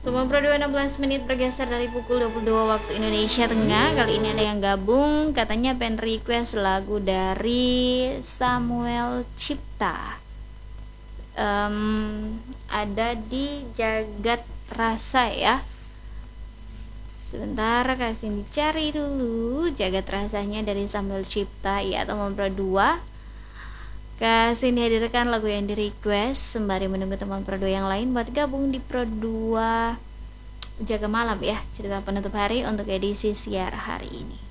Tunggu Pro 16 menit bergeser dari pukul 22 waktu Indonesia Tengah. Kali ini ada yang gabung, katanya pengen request lagu dari Samuel Cipta. Ada di Jagat Rasa ya. Sebentar, kasih dicari dulu Jagat Rasanya dari Samuel Cipta ya, atau Pro 2. Kasih dihadirkan lagu yang di request sembari menunggu teman Pro 2 yang lain buat gabung di Pro 2 Jaga Malam ya, cerita penutup hari untuk edisi siar hari ini.